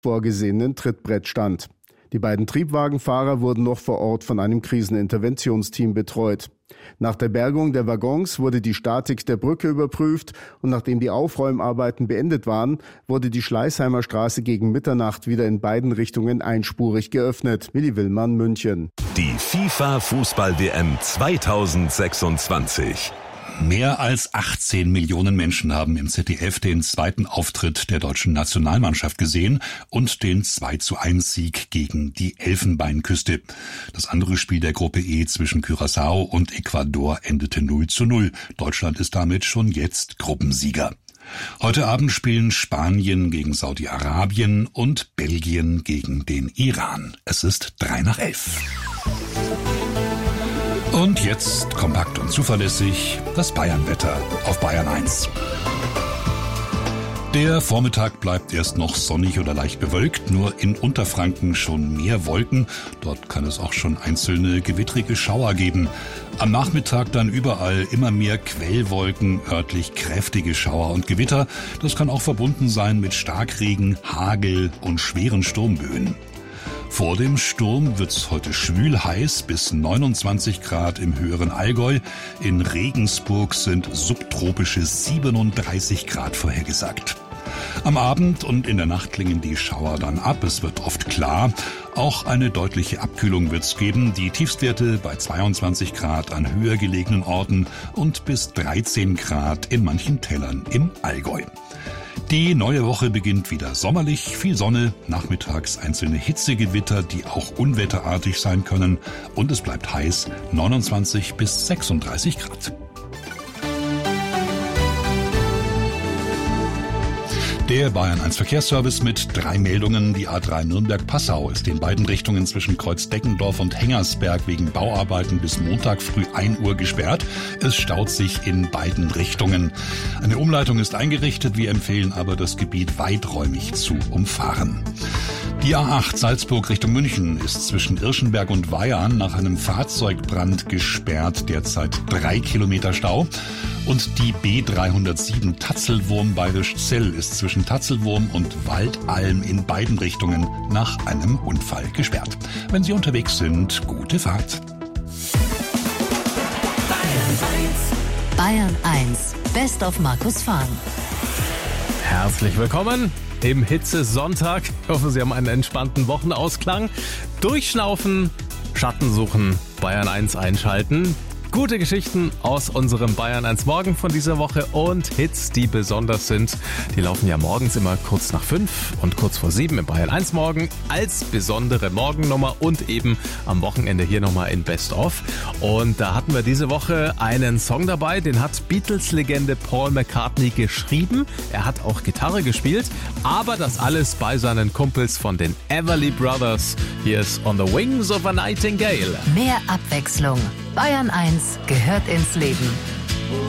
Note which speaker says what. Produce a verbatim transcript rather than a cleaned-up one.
Speaker 1: vorgesehenen Trittbrett stand. Die beiden Triebwagenfahrer wurden noch vor Ort von einem Kriseninterventionsteam betreut. Nach der Bergung der Waggons wurde die Statik der Brücke überprüft und nachdem die Aufräumarbeiten beendet waren, wurde die Schleißheimer Straße gegen Mitternacht wieder in beiden Richtungen einspurig geöffnet. Willi Willmann, München.
Speaker 2: Die FIFA-Fußball-W M zweitausendsechsundzwanzig.
Speaker 3: Mehr als achtzehn Millionen Menschen haben im Z D F den zweiten Auftritt der deutschen Nationalmannschaft gesehen und den zwei zu eins Sieg gegen die Elfenbeinküste. Das andere Spiel der Gruppe E zwischen Curaçao und Ecuador endete null zu null. Deutschland ist damit schon jetzt Gruppensieger. Heute Abend spielen Spanien gegen Saudi-Arabien und Belgien gegen den Iran. Es ist drei nach elf. Und jetzt kompakt und zuverlässig das Bayernwetter auf Bayern eins. Der Vormittag bleibt erst noch sonnig oder leicht bewölkt, nur in Unterfranken schon mehr Wolken. Dort kann es auch schon einzelne gewittrige Schauer geben. Am Nachmittag dann überall immer mehr Quellwolken, örtlich kräftige Schauer und Gewitter. Das kann auch verbunden sein mit Starkregen, Hagel und schweren Sturmböen. Vor dem Sturm wird's heute schwül heiß bis neunundzwanzig Grad im höheren Allgäu. In Regensburg sind subtropische siebenunddreißig Grad vorhergesagt. Am Abend und in der Nacht klingen die Schauer dann ab. Es wird oft klar. Auch eine deutliche Abkühlung wird's geben. Die Tiefstwerte bei zweiundzwanzig Grad an höher gelegenen Orten und bis dreizehn Grad in manchen Tälern im Allgäu. Die neue Woche beginnt wieder sommerlich, viel Sonne, nachmittags einzelne Hitzegewitter, die auch unwetterartig sein können und es bleibt heiß, neunundzwanzig bis sechsunddreißig Grad. Der Bayern eins Verkehrsservice mit drei Meldungen. Die A drei Nürnberg-Passau ist in beiden Richtungen zwischen Kreuz-Deckendorf und Hengersberg wegen Bauarbeiten bis Montag früh ein Uhr gesperrt. Es staut sich in beiden Richtungen. Eine Umleitung ist eingerichtet. Wir empfehlen aber, das Gebiet weiträumig zu umfahren. Die A acht Salzburg Richtung München ist zwischen Irschenberg und Weyarn nach einem Fahrzeugbrand gesperrt. Derzeit drei Kilometer Stau. Und die B dreihundertsieben Tatzelwurm-Bayrischzell ist zwischen Tatzelwurm und Waldalm in beiden Richtungen nach einem Unfall gesperrt. Wenn Sie unterwegs sind, gute Fahrt.
Speaker 4: Bayern eins, Best of Markus Fahn.
Speaker 5: Herzlich willkommen im Hitze-Sonntag. Ich hoffe, Sie haben einen entspannten Wochenausklang. Durchschnaufen, Schatten suchen, Bayern eins einschalten. Gute Geschichten aus unserem Bayern eins Morgen von dieser Woche und Hits, die besonders sind. Die laufen ja morgens immer kurz nach fünf und kurz vor sieben im Bayern eins Morgen als besondere Morgennummer und eben am Wochenende hier nochmal in Best of. Und da hatten wir diese Woche einen Song dabei, den hat Beatles-Legende Paul McCartney geschrieben. Er hat auch Gitarre gespielt, aber das alles bei seinen Kumpels von den Everly Brothers. Hier ist On the Wings of a Nightingale.
Speaker 4: Mehr Abwechslung. Bayern eins gehört ins Leben.